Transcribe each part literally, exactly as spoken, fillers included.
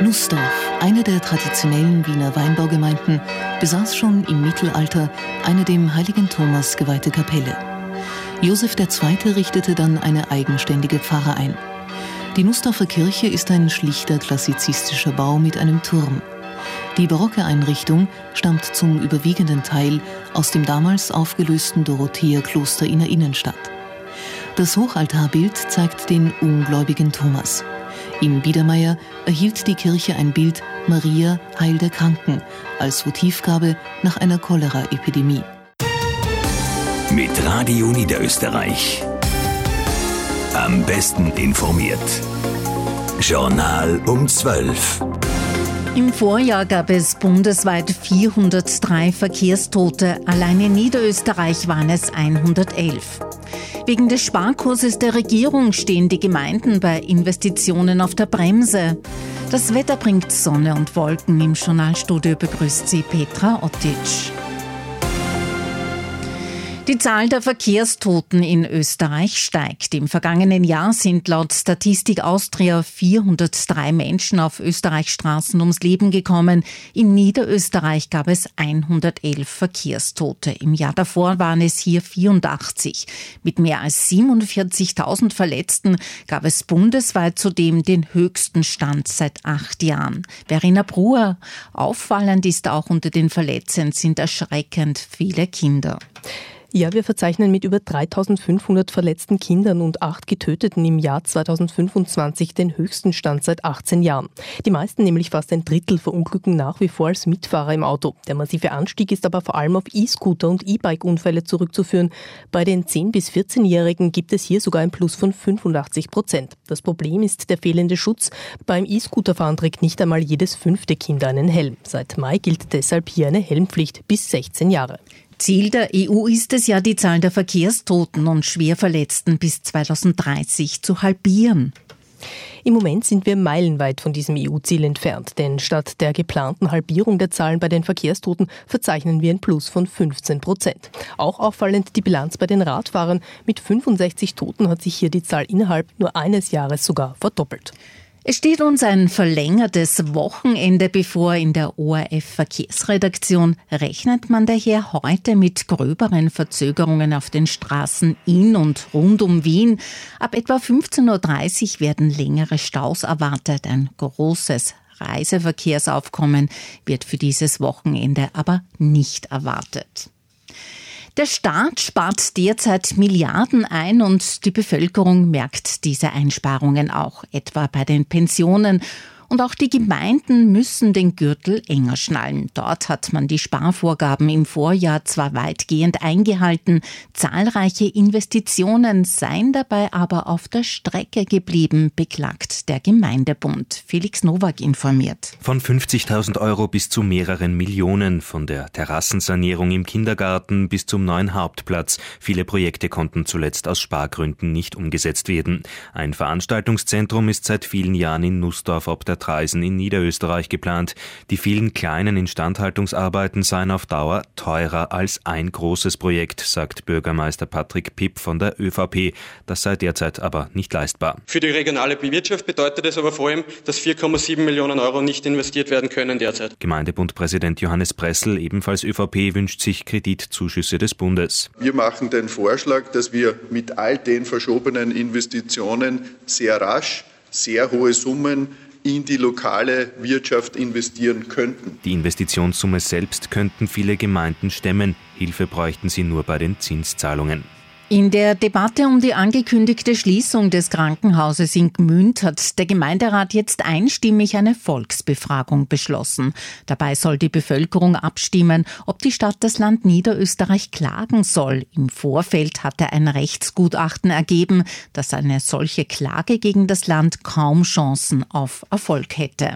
Nussdorf, eine der traditionellen Wiener Weinbaugemeinden, besaß schon im Mittelalter eine dem heiligen Thomas geweihte Kapelle. Josef der Zweite richtete dann eine eigenständige Pfarre ein. Die Nussdorfer Kirche ist ein schlichter klassizistischer Bau mit einem Turm. Die barocke Einrichtung stammt zum überwiegenden Teil aus dem damals aufgelösten Dorotheerkloster in der Innenstadt. Das Hochaltarbild zeigt den ungläubigen Thomas. In Biedermeier erhielt die Kirche ein Bild Maria, Heil der Kranken, als Votivgabe nach einer Cholera-Epidemie. Mit Radio Niederösterreich. Am besten informiert. Journal um zwölf. Im Vorjahr gab es bundesweit vierhundertdrei Verkehrstote. Allein in Niederösterreich waren es hundertelf. Wegen des Sparkurses der Regierung stehen die Gemeinden bei Investitionen auf der Bremse. Das Wetter bringt Sonne und Wolken. Im Journalstudio begrüßt sie Petra Ottic. Die Zahl der Verkehrstoten in Österreich steigt. Im vergangenen Jahr sind laut Statistik Austria vierhundertdrei Menschen auf Österreichs Straßen ums Leben gekommen. In Niederösterreich gab es hundertelf Verkehrstote. Im Jahr davor waren es hier vierundachtzig. Mit mehr als siebenundvierzigtausend Verletzten gab es bundesweit zudem den höchsten Stand seit acht Jahren. Verena Bruer, auffallend ist auch unter den Verletzten sind erschreckend viele Kinder. Ja, wir verzeichnen mit über dreitausendfünfhundert verletzten Kindern und acht Getöteten im Jahr zweitausendfünfundzwanzig den höchsten Stand seit achtzehn Jahren. Die meisten, nämlich fast ein Drittel, verunglücken nach wie vor als Mitfahrer im Auto. Der massive Anstieg ist aber vor allem auf E-Scooter und E-Bike-Unfälle zurückzuführen. Bei den zehn- bis vierzehnjährigen gibt es hier sogar ein Plus von fünfundachtzig Prozent. Das Problem ist der fehlende Schutz. Beim E-Scooterfahren trägt nicht einmal jedes fünfte Kind einen Helm. Seit Mai gilt deshalb hier eine Helmpflicht bis sechzehn Jahre. Ziel der E U ist es ja, die Zahl der Verkehrstoten und Schwerverletzten bis zweitausenddreißig zu halbieren. Im Moment sind wir meilenweit von diesem E U-Ziel entfernt, denn statt der geplanten Halbierung der Zahlen bei den Verkehrstoten verzeichnen wir ein Plus von fünfzehn Prozent. Auch auffallend die Bilanz bei den Radfahrern. Mit fünfundsechzig Toten hat sich hier die Zahl innerhalb nur eines Jahres sogar verdoppelt. Es steht uns ein verlängertes Wochenende bevor. In der O R F-Verkehrsredaktion rechnet man daher heute mit gröberen Verzögerungen auf den Straßen in und rund um Wien. Ab etwa fünfzehn Uhr dreißig werden längere Staus erwartet. Ein großes Reiseverkehrsaufkommen wird für dieses Wochenende aber nicht erwartet. Der Staat spart derzeit Milliarden ein und die Bevölkerung merkt diese Einsparungen auch, etwa bei den Pensionen. Und auch die Gemeinden müssen den Gürtel enger schnallen. Dort hat man die Sparvorgaben im Vorjahr zwar weitgehend eingehalten, zahlreiche Investitionen seien dabei aber auf der Strecke geblieben, beklagt der Gemeindebund. Felix Nowak informiert. Von fünfzigtausend Euro bis zu mehreren Millionen, von der Terrassensanierung im Kindergarten bis zum neuen Hauptplatz. Viele Projekte konnten zuletzt aus Spargründen nicht umgesetzt werden. Ein Veranstaltungszentrum ist seit vielen Jahren in Nussdorf ob der Traisen in Niederösterreich geplant. Die vielen kleinen Instandhaltungsarbeiten seien auf Dauer teurer als ein großes Projekt, sagt Bürgermeister Patrick Pipp von der ÖVP. Das sei derzeit aber nicht leistbar. Für die regionale Wirtschaft bedeutet es aber vor allem, dass vier Komma sieben Millionen Euro nicht investiert werden können derzeit. Gemeindebundpräsident Johannes Pressel, ebenfalls ÖVP, wünscht sich Kreditzuschüsse des Bundes. Wir machen den Vorschlag, dass wir mit all den verschobenen Investitionen sehr rasch sehr hohe Summen in die lokale Wirtschaft investieren könnten. Die Investitionssumme selbst könnten viele Gemeinden stemmen. Hilfe bräuchten sie nur bei den Zinszahlungen. In der Debatte um die angekündigte Schließung des Krankenhauses in Gmünd hat der Gemeinderat jetzt einstimmig eine Volksbefragung beschlossen. Dabei soll die Bevölkerung abstimmen, ob die Stadt das Land Niederösterreich klagen soll. Im Vorfeld hatte ein Rechtsgutachten ergeben, dass eine solche Klage gegen das Land kaum Chancen auf Erfolg hätte.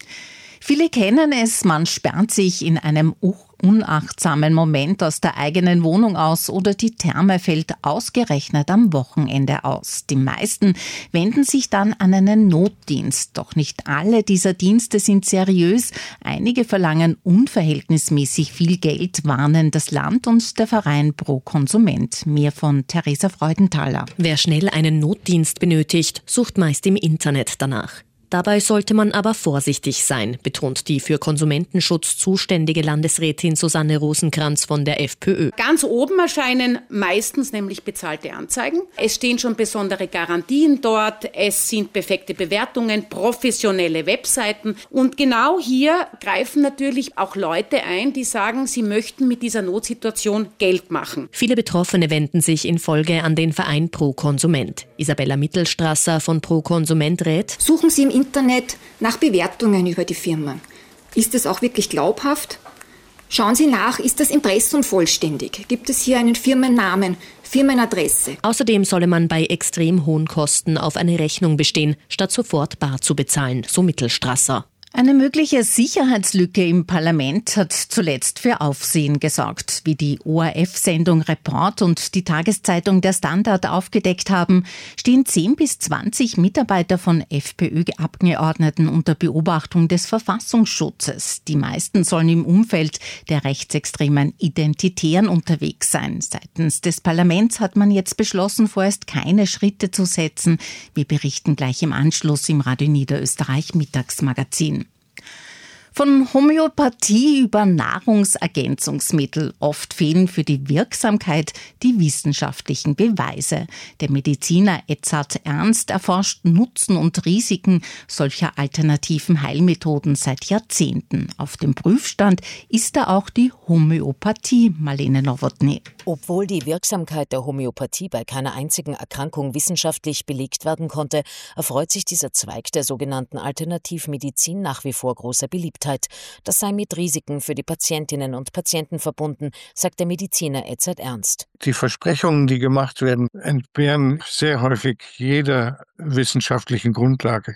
Viele kennen es, man sperrt sich in einem unachtsamen Moment aus der eigenen Wohnung aus oder die Therme fällt ausgerechnet am Wochenende aus. Die meisten wenden sich dann an einen Notdienst. Doch nicht alle dieser Dienste sind seriös. Einige verlangen unverhältnismäßig viel Geld, warnen das Land und der Verein Pro Konsument. Mehr von Theresa Freudenthaler. Wer schnell einen Notdienst benötigt, sucht meist im Internet danach. Dabei sollte man aber vorsichtig sein, betont die für Konsumentenschutz zuständige Landesrätin Susanne Rosenkranz von der FPÖ. Ganz oben erscheinen meistens nämlich bezahlte Anzeigen. Es stehen schon besondere Garantien dort, es sind perfekte Bewertungen, professionelle Webseiten. Und genau hier greifen natürlich auch Leute ein, die sagen, sie möchten mit dieser Notsituation Geld machen. Viele Betroffene wenden sich in Folge an den Verein Pro Konsument. Isabella Mittelstrasser von Pro Konsument rät: Suchen Sie im Internet nach Bewertungen über die Firma. Ist es auch wirklich glaubhaft? Schauen Sie nach, ist das Impressum vollständig? Gibt es hier einen Firmennamen, Firmenadresse? Außerdem solle man bei extrem hohen Kosten auf eine Rechnung bestehen, statt sofort bar zu bezahlen, so Mittelstrasser. Eine mögliche Sicherheitslücke im Parlament hat zuletzt für Aufsehen gesorgt. Wie die O R F-Sendung Report und die Tageszeitung Der Standard aufgedeckt haben, stehen zehn bis zwanzig Mitarbeiter von FPÖ-Abgeordneten unter Beobachtung des Verfassungsschutzes. Die meisten sollen im Umfeld der rechtsextremen Identitären unterwegs sein. Seitens des Parlaments hat man jetzt beschlossen, vorerst keine Schritte zu setzen. Wir berichten gleich im Anschluss im Radio Niederösterreich Mittagsmagazin. Von Homöopathie über Nahrungsergänzungsmittel. Oft fehlen für die Wirksamkeit die wissenschaftlichen Beweise. Der Mediziner Edzard Ernst erforscht Nutzen und Risiken solcher alternativen Heilmethoden seit Jahrzehnten. Auf dem Prüfstand ist da auch die Homöopathie, Marlene Nowotny. Obwohl die Wirksamkeit der Homöopathie bei keiner einzigen Erkrankung wissenschaftlich belegt werden konnte, erfreut sich dieser Zweig der sogenannten Alternativmedizin nach wie vor großer Beliebtheit. Das sei mit Risiken für die Patientinnen und Patienten verbunden, sagt der Mediziner Edzard Ernst. Die Versprechungen, die gemacht werden, entbehren sehr häufig jeder wissenschaftlichen Grundlage.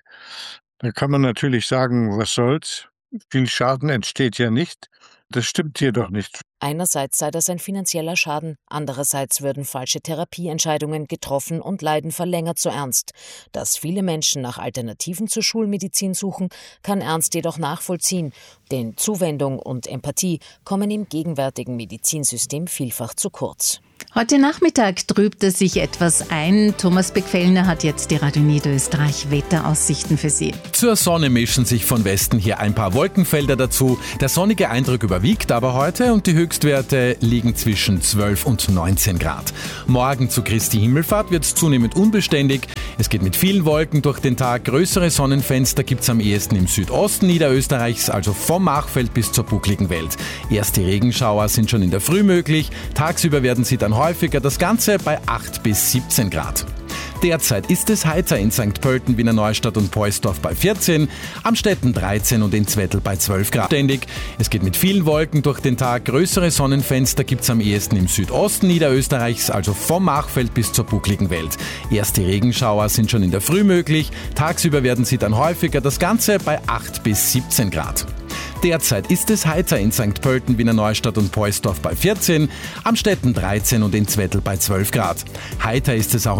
Da kann man natürlich sagen, was soll's? Viel Schaden entsteht ja nicht. Das stimmt jedoch nicht. Einerseits sei das ein finanzieller Schaden, andererseits würden falsche Therapieentscheidungen getroffen und Leiden verlängert, so Ernst. Dass viele Menschen nach Alternativen zur Schulmedizin suchen, kann Ernst jedoch nachvollziehen, denn Zuwendung und Empathie kommen im gegenwärtigen Medizinsystem vielfach zu kurz. Heute Nachmittag trübt es sich etwas ein. Thomas Beckfellner hat jetzt die Radio Niederösterreich Wetteraussichten für Sie. Zur Sonne mischen sich von Westen hier ein paar Wolkenfelder dazu. Der sonnige Eindruck überwiegt aber heute und die Höchstwerte liegen zwischen zwölf und neunzehn Grad. Morgen zu Christi Himmelfahrt wird es zunehmend unbeständig. Es geht mit vielen Wolken durch den Tag. Größere Sonnenfenster gibt es am ehesten im Südosten Niederösterreichs, also vom Machfeld bis zur buckligen Welt. Erste Regenschauer sind schon in der Früh möglich. Tagsüber werden sie dann häufiger, das Ganze bei acht bis siebzehn Grad. Derzeit ist es heiter in Sankt Pölten, Wiener Neustadt und Poisdorf bei vierzehn, Amstetten dreizehn und in Zwettl bei zwölf Grad. Es geht mit vielen Wolken durch den Tag. Größere Sonnenfenster gibt es am ehesten im Südosten Niederösterreichs, also vom Machfeld bis zur buckligen Welt. Erste Regenschauer sind schon in der Früh möglich. Tagsüber werden sie dann häufiger, das Ganze bei acht bis siebzehn Grad. Derzeit ist es heiter in Sankt Pölten, Wiener Neustadt und Poisdorf bei vierzehn, Amstetten dreizehn und in Zwettl bei zwölf Grad. Heiter ist es auch